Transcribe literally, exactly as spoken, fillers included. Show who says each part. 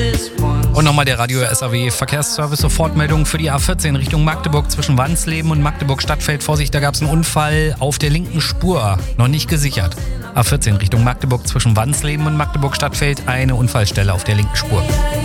Speaker 1: Und nochmal der Radio S A W Verkehrsservice Sofortmeldung für die A vierzehn Richtung Magdeburg zwischen Wansleben und Magdeburg-Stadtfeld. Vorsicht, da gab es einen Unfall auf der linken Spur, noch nicht gesichert. A vierzehn Richtung Magdeburg zwischen Wansleben und Magdeburg-Stadtfeld, eine Unfallstelle auf der linken Spur.